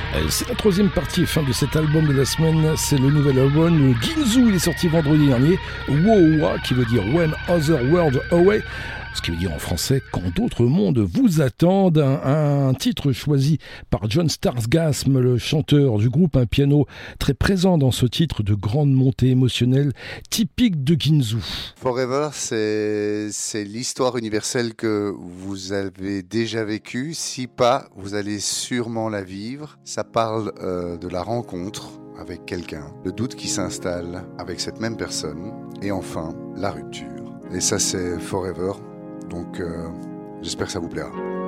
C'est la troisième partie fin de cet album de la semaine, c'est le nouvel album Ginzu, il est sorti vendredi dernier, Wowa qui veut dire When Other Worlds Away, ce qui veut dire en français quand d'autres mondes vous attendent, un titre choisi par John Starsgasm, le chanteur du groupe, un piano très présent dans ce titre de grande montée émotionnelle typique de Ginzu. Forever, c'est l'histoire universelle que vous avez déjà vécue, si pas, vous allez sûrement la vivre. Ça parle de la rencontre avec quelqu'un, le doute qui s'installe avec cette même personne, et enfin, la rupture. Et ça, c'est Forever. Donc, j'espère que ça vous plaira.